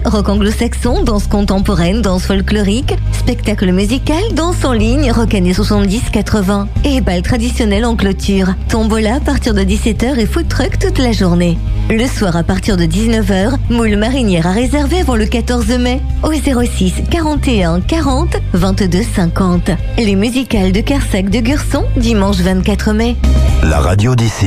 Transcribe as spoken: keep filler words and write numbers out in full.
rock anglo-saxon, danse contemporaine, danse folklorique, spectacle musical, danse en ligne, rock années soixante-dix quatre-vingts et bal traditionnel en clôture. Tombola à partir de dix-sept heures et food truck toute la journée. Le soir à partir de dix-neuf heures, moule marinière à réserver avant le quatorze mai au zéro six quarante et un quarante vingt-deux cinquante. Les musicales de Carsac de Gurson dimanche vingt-quatre mai. La radio d'ici.